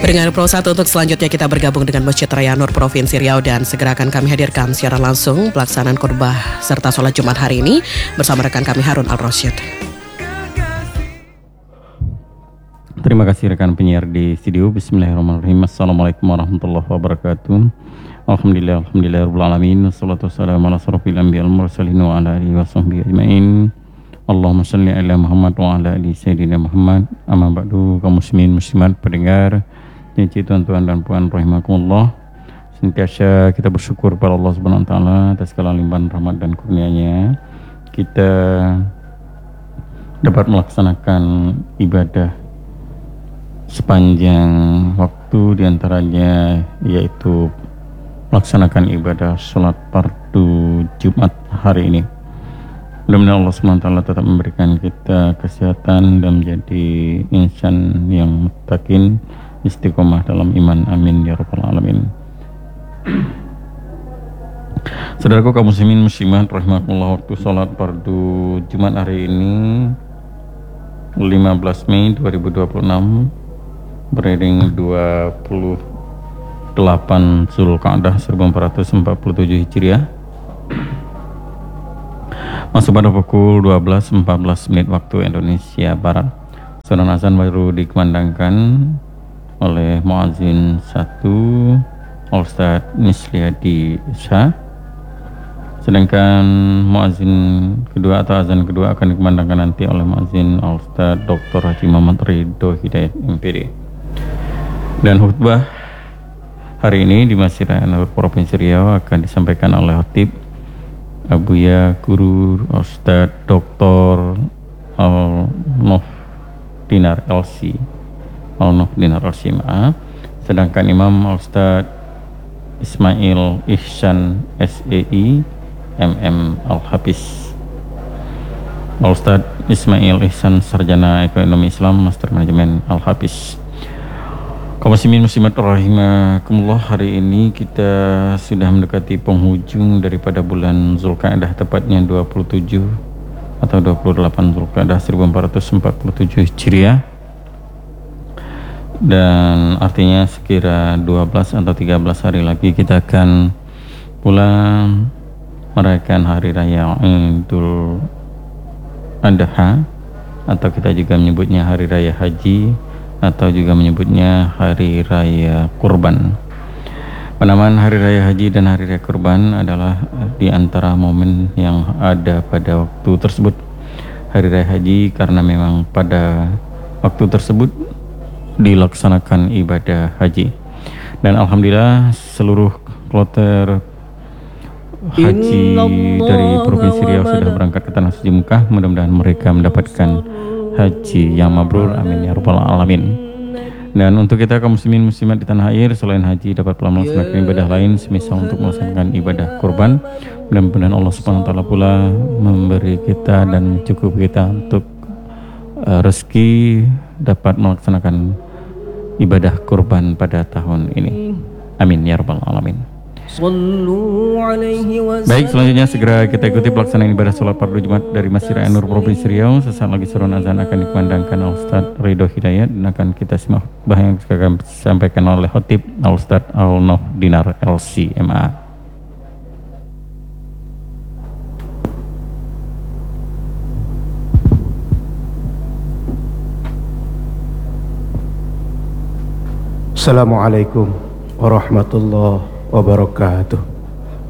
Pendengar Pro 1, untuk selanjutnya kita bergabung dengan Masjid Raya Nur Provinsi Riau dan segera akan kami hadirkan secara langsung pelaksanaan khutbah serta sholat Jumat hari ini bersama rekan kami Harun Al-Rasyid. Terima kasih rekan penyiar di studio. Bismillahirrahmanirrahim. Assalamualaikum warahmatullahi wabarakatuh. Alhamdulillahirrahmanirrahim. Wassalatu wassalamu ala asrofil anbiya'il mursalin wa ala alihi wa sahbihi ajma'in. Allahumma salli ala Muhammad wa ala ali Sayyidina Muhammad. Amma ba'du, kaum muslimin muslimat pendengar, tuan-tuan dan puan rahimakumullah. Sentiasa kita bersyukur kepada Allah Subhanahu wa taala atas segala limpahan rahmat dan kurnia-Nya. Kita dapat melaksanakan ibadah sepanjang waktu, diantaranya yaitu melaksanakan ibadah sholat fardu Jumat hari ini. Mudah-mudahan Allah SWT tetap memberikan kita kesehatan dan menjadi insan yang muttaqin, istiqomah dalam iman, amin ya rabbal alamin. Saudaraku kaum muslimin muslimat rahimakumullah, waktu sholat fardu Jumat hari ini 15 Mei 2026 beriring 28 Zulqa'dah 1447 Hijriah, masuk pada pukul 12.14 menit waktu Indonesia Barat. Salat azan baru dikumandangkan oleh muazzin 1 Ustaz Misliadi Syah, sedangkan muazzin kedua atau azan kedua akan dikumandangkan nanti oleh muazzin Ustaz Dr. Haji Muhammad Ridho Hidayat MPD. Dan khutbah hari ini di Masjid Raya Nur Provinsi Riau akan disampaikan oleh Khatib Abuya Guru Ustaz Dr. Al-Nof Dinar LC MA, sedangkan Imam Ustaz Ismail Ihsan SEI MM Al-Hafiz. Ustaz Ismail Ihsan Sarjana Ekonomi Islam Master Manajemen Al-Hafiz. Kaum muslimin muslimat rahimakumullah, hari ini kita sudah mendekati penghujung daripada bulan Zulqa'dah, tepatnya 27 atau 28 Zulqa'dah 1447 Hijriah, dan artinya sekira 12 atau 13 hari lagi kita akan pulang merayakan hari raya Idul Adha, atau kita juga menyebutnya hari raya haji, atau juga menyebutnya hari raya kurban. Penamaan hari raya haji dan hari raya kurban adalah di antara momen yang ada pada waktu tersebut. Hari raya haji karena memang pada waktu tersebut dilaksanakan ibadah haji, dan alhamdulillah seluruh kloter haji dari Provinsi Riau sudah berangkat ke Tanah Suci Mekah. Mudah-mudahan mereka mendapatkan haji yang mabrur, amin ya rabbal alamin. Dan untuk kita kaum muslimin muslimat di tanah air, selain haji dapat pula melaksanakan ibadah lain semisal untuk melaksanakan ibadah kurban. Mudah-mudahan Allah Subhanahu wa taala pula memberi kita dan mencukupi kita untuk rezeki dapat melaksanakan ibadah kurban pada tahun ini, amin ya rabbal alamin. Baik, selanjutnya segera kita ikuti pelaksanaan ibadah sholat fardu Jumat dari Masjid Raya Nur Provinsi Riau. Sesaat lagi surun azan akan dikumandangkan Ustaz Ridho Hidayat, dan akan kita simak khutbah yang akan disampaikan oleh Khatib Ustaz Al-Nof Dinar LC MA. Assalamualaikum warahmatullahi wabarakatuh.